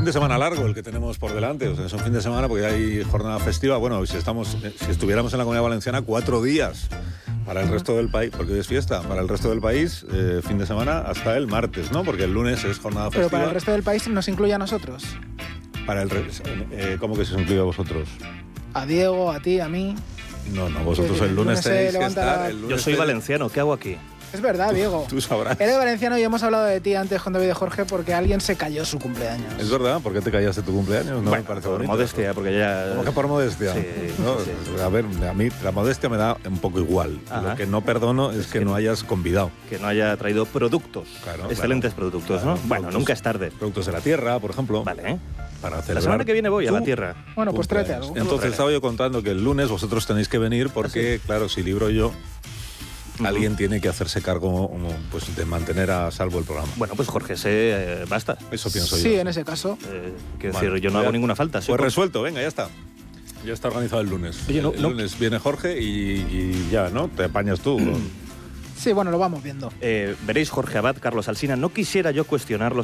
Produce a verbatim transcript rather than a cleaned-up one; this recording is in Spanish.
fin de semana largo el que tenemos por delante. O sea, es un fin de semana porque hay jornada festiva. Bueno, si estamos, si estuviéramos en la Comunidad Valenciana, cuatro días para el resto del país, porque hoy es fiesta. Para el resto del país, eh, fin de semana hasta el martes, ¿no? Porque el lunes es jornada festiva. Pero para el resto del país nos incluye a nosotros. Para el re- eh, ¿Cómo que se os incluye a vosotros? A Diego, a ti, a mí. No, no, vosotros Sí, el lunes lunes se tenéis que levanta estar. la- El lunes Yo soy tenéis- valenciano, ¿qué hago aquí? Es verdad, Diego. Tú sabrás. Eres valenciano y hemos hablado de ti antes con David y Jorge porque alguien se cayó su cumpleaños. Es verdad, ¿por qué te callaste tu cumpleaños? No bueno, me parece por bonito. modestia, porque ya... ¿Cómo que por modestia? Sí, ¿No? sí. A ver, a mí la modestia me da un poco igual. Ajá. Lo que no perdono es que no hayas convidado. Que no haya traído productos. Claro, Excelentes claro. productos, Claro, ¿no? Bueno, productos. nunca es tarde. Productos de la tierra, por ejemplo. Vale, ¿eh? Para La celebrar. semana que viene voy a tu la tierra. Bueno, pues tráete cumpleaños. algo. Entonces estaba yo contando que el lunes vosotros tenéis que venir porque, claro, si libro yo, alguien tiene que hacerse cargo como, pues, de mantener a salvo el programa. Bueno, pues Jorge, se eh, basta. Eso pienso Sí, yo. en ese caso. Eh, quiero Vale. decir, yo no Pues hago ya- ninguna falta. soy Pues con- resuelto, venga, ya está. Ya está organizado el lunes. Oye, no- el no- lunes viene Jorge y, y ya, ¿no? Te apañas tú. Sí, bueno, lo vamos viendo. Eh, veréis, Jorge Abad, Carlos Alsina, no quisiera yo cuestionar los